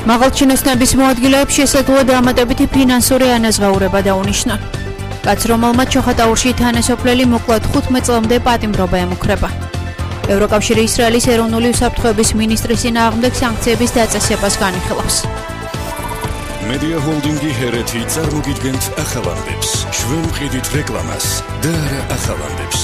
მაღალჩინოსნების მოადგილეებს შესაძლოა დამატებითი ფინანსური ანაზღაურება დაუნიშნონ. კაც, რომელმაც ჩოხატაურში თანასოფლელი მოკლედ 15 წლამდე პატიმრობა ემუქრება. ევროკავშირი ისრაელის ეროვნული უსაფრთხოების მინისტრის წინააღმდეგ სანქციების დაწესებას განიხილავს. მედია ჰოლდინგი ჰერეთი წარმოგიდგენთ ახალამდებს. ჩვენ ვყიდით რეკლამას და არა ახალამდებს.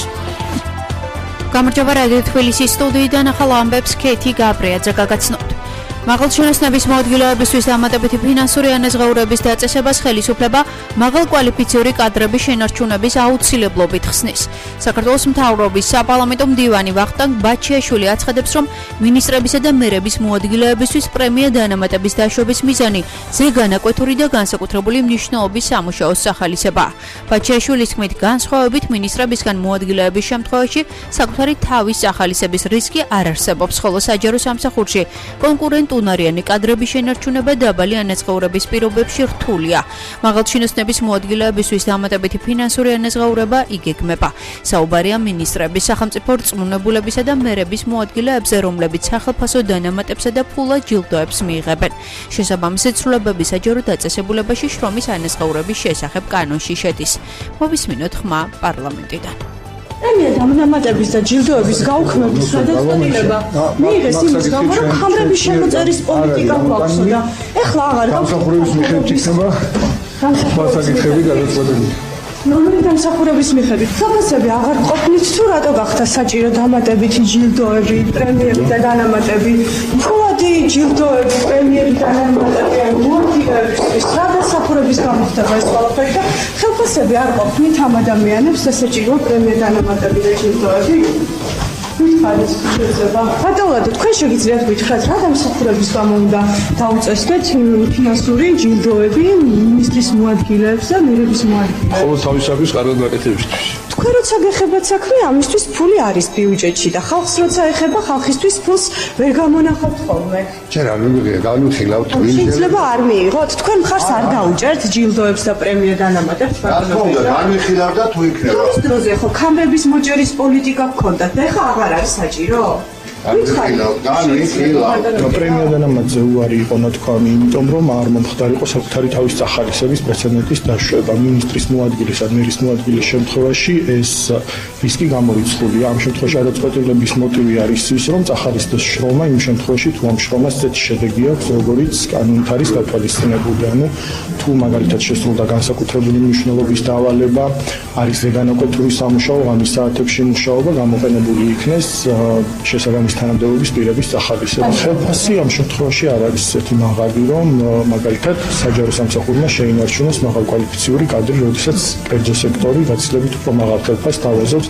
გამარჯობა რადიო თბილისის სტუდიიდან ახალ ამბებს კეთი გაბრიაძე გაგაცნობთ. მაღალჩინოსნების მოადგილეებისთვის დამატებითი ფინანსური ანაზღაურების დაწესებას ხელისუფლება მაღალკვალიფიციური კადრების შენარჩუნების აუცილებლობით ხსნის. საქართველოს მთავრობის საპარლამენტო მდივანი ვახტანგ ბაჩიაშვილი აცხადებს, რომ მინისტრებისა და მერების მოადგილეებისთვის პრემია დანამატების დაშვების მიზანი ზეგანაკვეთური და განსაკუთრებული მნიშვნელობის სამუშაოს სახალისებაა. ბაჩიაშვილის თქმით, განსხვავებით მინისტრებისგან მოადგილეების შემთხვევაში საკუთარი თავის სახალისების რისკი არ არსებობს, ხოლო საჯარო სამსახურში უნარიანი კადრების შენარჩუნება დაბალი ანაზღაურების პირობებში რთულია. მაღალჩინოსნების მოადგილეებისთვის დამატებითი ფინანსური ანაზღაურება იგეგმება. საუბარია მინისტრების, სახელმწიფო რწმუნებულებისა და მერების მოადგილეებზე, რომლებიც სახელფასო დანამატებსა და ფულად ჯილდოებს მიიღებენ. შესაბამისი ცვლილებები საჯარო დაწესებულებაში შრომის ანაზღაურების შესახებ კანონში შედის. მოვისმინოთ ხმა პარლამენტიდან. პრემია დამატების და ჯილდოების გაუქმების გადაწყვეტილება მიიღეს იმის გამო, რომ ხამრების შემოწერის პოლიტიკა გვაქვსო და ეხლა აღარ გაქვს დამსახურების მიხედვით იქნება დასაკითხები გადაწყვეტილი. რომელი დამსახურების მიხედვით? საფასები აღარ ყოფნით თუ რატო გახდა საჭირო დამატებითი ჯილდოები, პრემიები და დანამატები? ფულადი ჯილდოები, პრემიები და დანამატები მოადგილეებისთვის რა დამსახურების გამო ხდება ეს ყველაფერი და ხელფასები არ ყოფნით ამ ადამიანებს და საჭირო პრემია, დანამატები და ჯილდოები? მითხარით შეიძლება. ბატონო, თქვენ შეგიძლიათ გითხრათ რა დამსახურების გამო უნდა დაუწესდეთ ფინანსური ჯილდოები მინისტრის მოადგილეებს და მერების მოადგილეებს? ყოველ თავისაფრის კარგად გაკეთებისთვის. თქვენ როცა გეხებათ საქმე, ამისთვის ფული არის ბიუჯეტში და ხალხს როცა ეხება, ხალხისთვის ფულს ვერ გამონახავთ ხოლმე. ჯერ არ განვიხილავთ ვინ შეიძლება არ მიიღოთ, თქვენ მხარს არ დაუჭერთ ჯილდოებს და პრემია დანამატებს? რა თქმა უნდა, განვიხილავთ და თუ იქნება. ის დროზე ხო კამრების მოჭერის პოლიტიკა გქონდათ და ეხლა აღარ არის საჭირო? პრემია დანამატზე უარი იყო ნათქვამი, იმიტომ რომ არ მომხდარიყო საკუთარი თავის სახალისების პრეცედენტის დაშვება. მინისტრის მოადგილის ან მერის მოადგილის შემთხვევაში ეს რისკი გამორიცხულია. ამ შემთხვევაში გადაწყვეტილების მოტივი არის ის, რომ სახალისდეს შრომა იმ შემთხვევაში, თუ ამ შრომას ზეც შედეგი აქვს, როგორიც კანონით არის გათვალისწინებული. ანუ თუ მაგალითად შესრულდა განსაკუთრებული მნიშვნელობის დავალება, არის ზეგანაკვეთური სამუშაო, ღამის საათებში მუშაობა, გამოყენებული იქნეს შესაბამის თანამდებობის პირების სახალისება. ხელფასი ამ შემთხვევაში არ არის ისეთი მაღალი, რომ მაგალითად საჯარო სამსახურმა შეინარჩუნოს მაღალკვალიფიციური კადრი, როდესაც კერძო სექტორი გაცილებით უფრო მაღალ ხელფასს თავაზობს.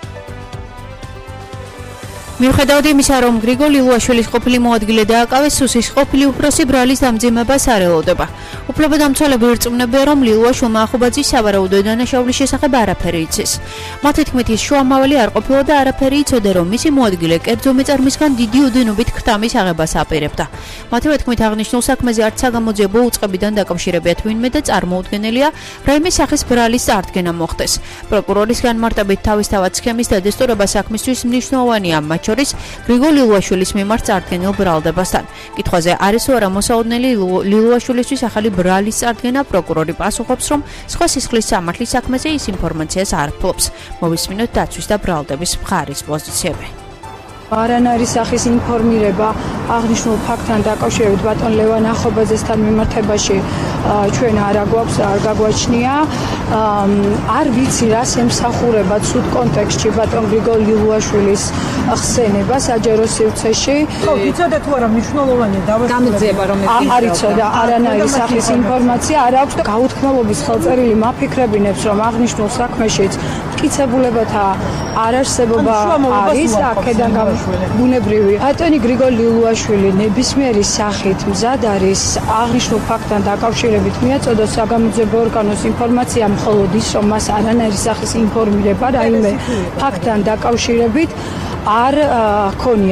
მიუხედავად იმისა, რომ გრიგოლ ილუაშვილის ყოფილი მოადგილე დააკავეს, სუსის ყოფილი უფროსი ბრალის დამძიმებას არ ელოდება. უფლებადამცველები ირწმუნებიან, რომ ილუაშვილმა ახობაძის სავარაუდო დანაშაულის შესახებ არაფერი იცის. მათი თქმით, ის შუამავალი არ ყოფილა და არაფერი იცოდა, რომ მისი მოადგილე კერძო მეწარმისგან დიდი ოდენობით ქთამის აღებას აპირებდა. მათივე თქმით, აღნიშნულ საქმეზე არც საგამოძიებო უწყებიდან დაკავშირებიათ ვინმე და წარმოუდგენელია, რაიმე სახის ბრალის წარდგენა მოხდეს. პროკურორის განმარტებით თავისთავად სქემის დადესტურება საქმისთვის მნიშვნელოვანია. შორის გრიგოლ ილუაშვილის მიმართ წარდგენილ ბრალდებასთან. კითხვაზე არის თუ არა მოსაოდნელი ილუაშვილისთვის ახალი ბრალის წარდგენა, პროკურორი პასუხობს, რომ სხვა სისხლის სამართლის საქმეზე ის ინფორმაციას არ ფლობს. მოვისმინოთ დაცვის და ბრალდების მხარის პოზიციები. არანაირი სახის ინფორმირება აღნიშნულ ფაქტთან დაკავშირებით ბატონ ლევან ახობაძესთან მიმართებაში ჩვენ არ გაგვაჩნია. არ ვიცი რას ემსახურება ცუდ კონტექსტში ბატონ გრიგოლ ილუაშვილის ხსენება საჯარო სივრცეში. ხო, იცოდა თუ არა მნიშვნელოვანია გამოძიება რომ არ იცოდა არანაირი სახის ინფორმაცია არ აქვს და გაუთქმელობის ხელწერილი მაფიქრებინებს რომ აღნიშნულ საქმეშიც მტკიცებულებათა არარსებობა არის აქედან ბუნებრივი. ბატონი გრიგოლ ილუაშვილი ნებისმიერი სახით მზად არის აღნიშნულ ფაქტთან დაკავშირებით მიაწოდოს საგამოძიებო ორგანოს ინფორმაცია, მხოლოდ ის, რომ მას არანაირი სახის ინფორმირება რაიმე ფაქტთან დაკავშირებით არ ქონია.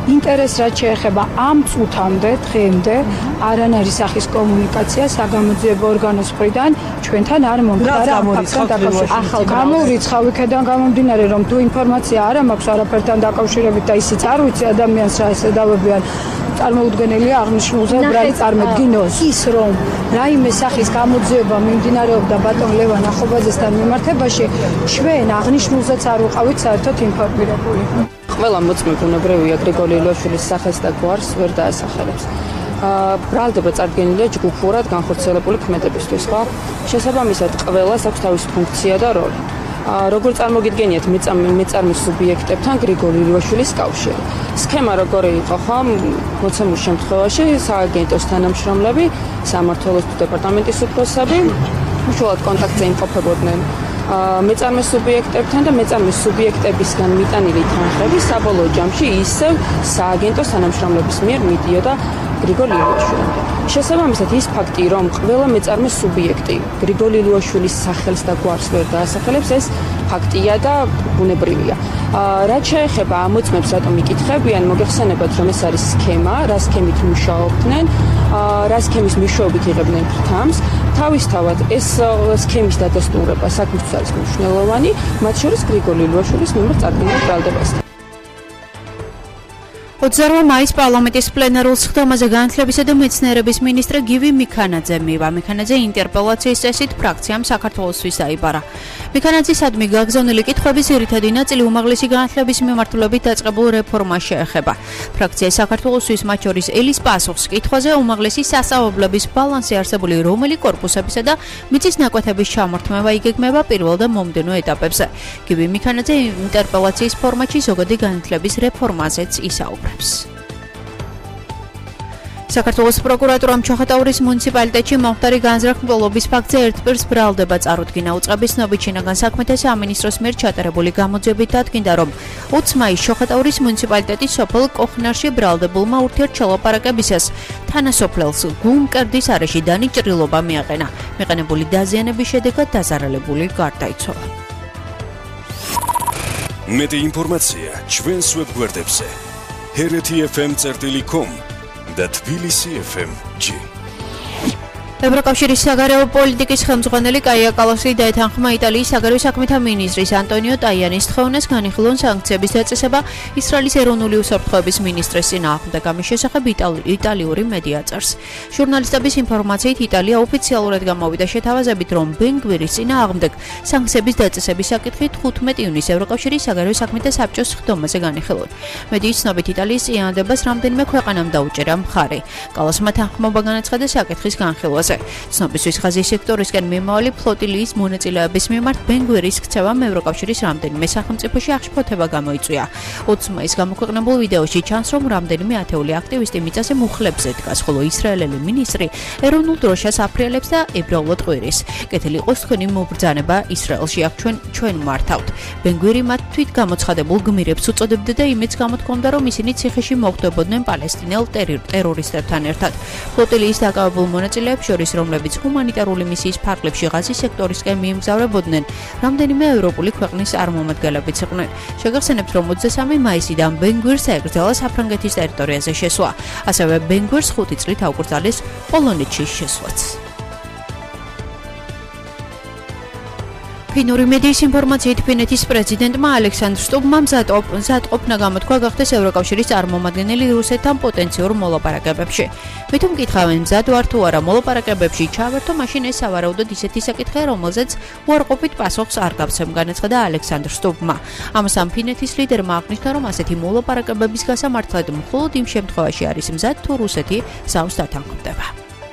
ინტერესს რაც შეეხება ამ წუთამდე დღემდე არანაირი სახის კომუნიკაცია საგამოძიებო ორგანოს მხრიდან ჩვენთან არ მომხდარა ამ ფაქტთან დაკავშირებით. ახალ გამორიცხავ იქიდან გამომდინარე რომ თუ ინფორმაცია არ მაქვს არაფერთან დაკავშირებით და ისიც არ ვიცი ადამიანს რა ესედავებიან წარმოუდგენელია აღნიშნულზე რა წარმოგინოს ის რომ რაიმე სახის გამოძიება მიმდინარეობდა ბატონ ლევან ახობაძესთან მიმართებაში ჩვენ აღნიშნულზეც არ ვიყავით საერთოდ ინფორმირებული. ყველა მოწმე ბუნებრივია გრიგოლი ილოშვილის სახელს და გვარს ვერ დაასახელებს. ბრალდება წარდგენილია ჯგუფურად განხორციელებული ქმედებისთვის, ხო? შესაბამისად ყველას აქვს თავისი ფუნქცია და როლი. როგორ წარმოგიდგენიათ მეწარმის სუბიექტებთან გრიგოლი ილოშვილის კავშირი. სქემა როგორი იყო, ხო? მოცემულ შემთხვევაში სააგენტოს თანამშრომლები, სამმართველოს დეპარტამენტის უფროსები უშუალოდ კონტაქტზე იმყოფებოდნენ მეწარმის სუბიექტებთან და მეწარმის სუბიექტებისგან მიტანილი თანხები საბოლოო ჯამში ისევ სააგენტოს თანამშრომლების მიერ მიდიოდა გრიგოლი ილოშვილამდე. შესაბამისად ის ფაქტი, რომ ყველა მეწარმის სუბიექტი გრიგოლი ილოშვილის სახელს და გვარს ვერ დაასახელებს, ეს ფაქტია და ბუნებრივია. რაც შეეხება ამ მოწმებს რატომ იკითხებიან, მოგეხსენებათ რომ ეს არის სქემა, რა სქემით მუშაობდნენ, რა სქემის მეშვეობით იღებდნენ ფრთამს. თავისთავად ეს სქემის დადასტურება საქმისთვის არის მნიშვნელოვანი, მათ შორის გრიგოლი ილოშვილის მიმართ წარდგენილ ბრალდებასთან. 28 მაის პარლამენტის პლენარულ სხდომაზე განათლებისა და მეცნიერების მინისტრ გივი მიქანაძე მივა. მიქანაძე ინტერპელაციის წესით ფრაქციამ საქართველოსთვის დაიბარა. მიქანაძისადმი გაგზავნილი კითხვების ძირითადი ნაწილი უმაღლესი განათლების მიმართულებით დაწყებულ რეფორმას შეეხება. ფრაქცია საქართველოსთვის მათ შორის ელის პასუხს კითხვაზე უმაღლესი სასწავლებლების ბალანსი არსებული რომელი კორპუსებისა და მიწის ნაკვეთების ჩამორთმევა იგეგმება პირველ და მომდევნო ეტაპებზე. გივი მიქანაძე ინტერპელაციის ფორმატში ზოგადი განათლების რეფორმაზეც ისაუბრებს. საქართველოს პროკურატურამ ჩოხატაურის მუნიციპალიტეტში მომხდარი განზრახმლობის ფაქტზე ერთპირს ბრალდება წარუდგინა. უწყების ცნობით შინაგან საქმეთა სამინისტროს მიერ ჩატარებული გამოძიებით დადგინდა, რომ 20 მაისს ჩოხატაურის მუნიციპალიტეტის სოფელ კოხნარში ბრალდებულმა ურთიერთჩალაპარაკებისას თანასოფლელს გუმკერდის არეში დანიჭრილობა მიაყენა. მიყენებული დაზიანების შედეგად დაზარალებული გარდაიცვალა. მეტი ინფორმაცია ჩვენს ვებგვერდებზე hereti.fm.com და tbilisi.fm.g. ევროკავშირის საგარეო პოლიტიკის ხელმძღვანელი კაია კალასი დაეთანხმა იტალიის საგარეო საქმეთა მინისტრის ანტონიო ტაიანის თხოვნას განიხილონ სანქციების დაწესება ისრაელის ეროვნული უსაფრთხოების მინისტრის წინააღმდეგ. ამის შესახებ იტალიური მედია წერს. ჟურნალისტების ინფორმაციით იტალია ოფიციალურად გამოვიდა შეთავაზებით, რომ ბენ-გვირის წინააღმდეგ სანქციების დაწესების საკითხი 15 ივნისს ევროკავშირის საგარეო საქმეთა საბჭოს სხდომაზე განიხილონ. მედიის ცნობით იტალიის წინადადებას რამდენიმე ქვეყანამ დაუჭერა მხარი. კალასმა თანხმობა განაცხადა საკითხის განხილვაზე. ცნობისთვის ხაზის სექტორისკენ მიმავალი ფლოტილიის მონაწილეების მიმართ ბენ-გვირის ქცევამ ევროკავშირის რამდენიმე სახელმწიფოში აღშფოთება გამოიწვია. 20 მაისს გამოქვეყნებულ ვიდეოში ჩანს, რომ რამდენიმე ათეული აქტივისტი მიწაზე მუხლებზე დგას, ხოლო ისრაელელი მინისტრი ეროვნულ დროშას აფრიალებს და ებრაულად ყვირის. კეთილი იყოს თქვენი მობრძანება ისრაელში, აქ ჩვენ მართავთ. ბენ-გვირი მათ თვით გამოცხადებულ გმირებს უწოდებდა და იმედს გამოთქვამდა, რომ ისინი ციხეში მოხვდებოდნენ პალესტინელ ტერორისტებთან ერთად. ფლოტილიის დაკავებულ მონაწილეებს შორის, რომლებიც ჰუმანიტარული მისიის ფარგლებში ღაზის სექტორისკენ მიემგზავრებოდნენ, რამდენიმე ევროპული ქვეყნის წარმომადგენლებიც იყვნენ. შეგახსენებთ, რომ 23 მაისიდან ბენ-გვირს ეკრძალა საფრანგეთის ტერიტორიაზე შესვლა. ასევე ბენ-გვირს 5 წლით აუკრძალეს პოლონეთში შესვლაც. ფინური მედიის ინფორმაციით ფინეთის პრეზიდენტმა ალექსანდრ სტუბმა მზადყოფნა გამოთქვა გახდეს ევროკავშირის წარმომადგენელი რუსეთთან პოტენციურ მოლაპარაკებებში. მე თუ მკითხავენ მზად ვარ თუ არა მოლაპარაკებებში ჩავერთო, მაშინ ეს სავარაუდოდ ისეთი საკითხია, რომელზეც უარყოფით პასუხს არ გავცემ, განაცხადა ალექსანდრ სტუბმა. ამასთან ფინეთის ლიდერმა აღნიშნა, რომ ასეთი მოლაპარაკებების გასამართლად მხოლოდ იმ შემთხვევაში არის მზად, თუ რუსეთი ზავს დათანხმდება.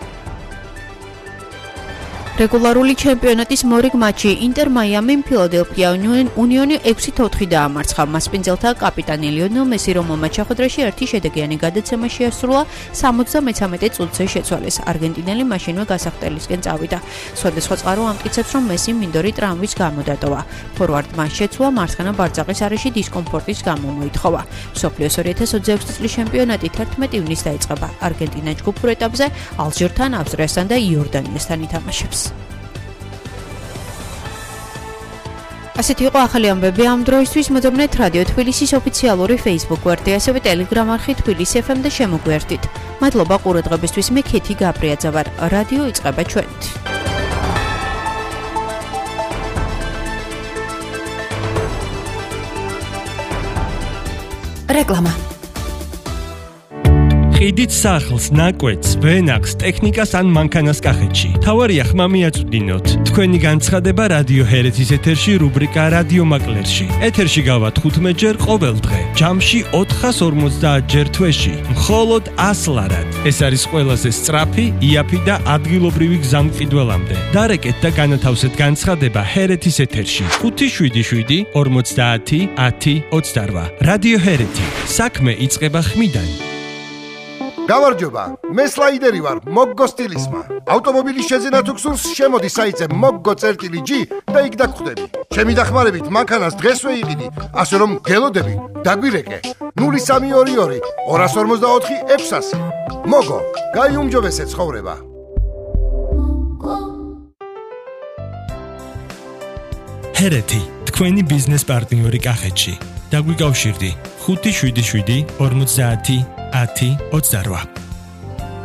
რეგულარული ჩემპიონატის მორიგ მატჩი ინტერ მაიამიმ ფილადელფია უნიონი 6-4 დაამარცხა. მასპინძელთა კაპიტანი ლიონელ მესი, რომელმაც შეხვედრაში ერთი შედეგიანი გადაცემა შეასრულა, 73 წუთზე შეცვალეს. არგენტინელი მაშინვე გასახდელისკენ წავიდა. სხვადასხვა წყარო ამტკიცებს, რომ მესი მინდორი ტრამვის გამო დატოვა. ფორვარდმა შეცვლა მარცხენა ბარძაყის არეში დისკომფორტის გამო მოითხოვა. მსოფლიოს 2026 წლის ჩემპიონატი 11 ივნისს დაიწყება. არგენტინა ჯგუფურ ეტაპზე ალჟირთან, ავსტრიასთან და იორდანიასთან ითამაშებს. ასეთი იყო ახალი ამბები ამ დროისთვის. მოძებნეთ რადიო თბილისის ოფიციალური Facebook გვერდი, ასევე Telegram არხი თბილისი FM და შემოგვიერთდით. მადლობა ყურადღებისთვის. მე ქეთი გაბრიაძე ვარ. რადიო იწყება ჩვენით. რეკლამა. ყიდით სახლს, ნაკვეთს, ვენახს, ტექნიკას ან მანქანას კახეთში. თავარია ხმა მიაწვდინოთ. თქვენი განცხადება რადიო ჰერეთის ეთერში რუბრიკა რადიო მაკლერში. ეთერში გავა 15 ჯერ ყოველ დღე. ჯამში 450 ჯერ თვეში. მხოლოდ 100 ლარად. ეს არის ყველაზე სწრაფი, იაფი და ადგილობრივი გზამკიდველამდე. დარეკეთ და განათავსეთ განცხადება ჰერეთის ეთერში. 577 50 10 28. რადიო ჰერეთი. საქმე იწყება ხმიდან. გამარჯობა, მე სლაიდერი ვარ, მოგგო სტილისმა. ავტომობილის შეძენა თუ გსურს, შემოდი საიტზე moggo.g და იქ დაგხვდები. ჩემი დახმარებით მანქანას დღესვე იყიდი, ასე რომ გელოდები, დაგვირეკე. 0322 254 600. მოგო, გაიუმჯობესე ცხოვრება. ჰერეთი, თქვენი ბიზნეს პარტნიორი კახეთში. დაგვიკავშირდი 577 50 10 28.